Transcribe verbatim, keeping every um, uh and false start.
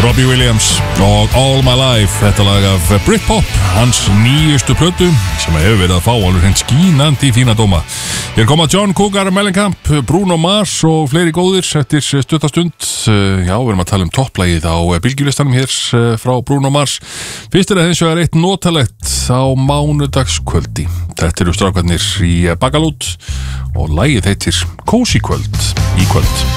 Robbie Williams og All My Life, þetta lag af Britpop, hans nýjustu plötu sem hefur verið að fá alveg hreint skínandi fína dóma. Hér koma John Cougar Mellencamp, Bruno Mars og fleiri góðir eftir stuttastund. Já, við erum að tala um topplagið á bylgjulistanum hér frá Bruno Mars. Fyrst er það hins vegar eitt notalegt á mánudagskvöldi. Þetta eru strákarnir í Bagalút og lagið heitir Cozy kvöld í kvöld.